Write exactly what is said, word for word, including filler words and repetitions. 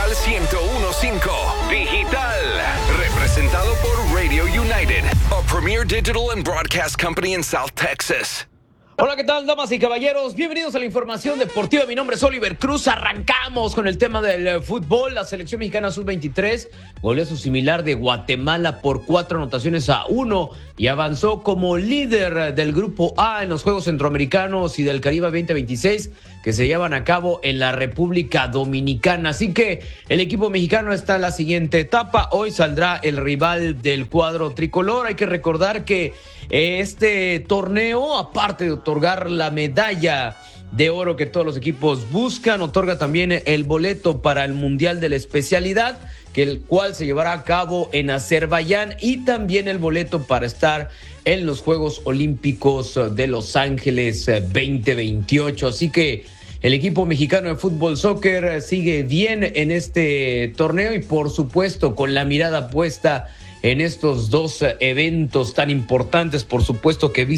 ciento uno punto cinco. Digital. Representado por Radio United, a premier digital and broadcast company in South Texas. Hola, ¿qué tal, damas y caballeros? Bienvenidos a la información deportiva. Mi nombre es Oliver Cruz. Arrancamos con el tema del fútbol. La selección mexicana sub veintitrés goleó a su similar de Guatemala por cuatro anotaciones a uno y avanzó como líder del Grupo A en los Juegos Centroamericanos y del Caribe veinte veintiséis que se llevan a cabo en la República Dominicana. Así que el equipo mexicano está en la siguiente etapa. Hoy saldrá el rival del cuadro tricolor. Hay que recordar que este torneo, aparte de otorgar la medalla de oro que todos los equipos buscan, otorga también el boleto para el Mundial de la Especialidad, que el cual se llevará a cabo en Azerbaiyán, y también el boleto para estar en los Juegos Olímpicos de Los Ángeles veinte veintiocho. Así que el equipo mexicano de fútbol soccer sigue bien en este torneo y, por supuesto, con la mirada puesta en estos dos eventos tan importantes, por supuesto, que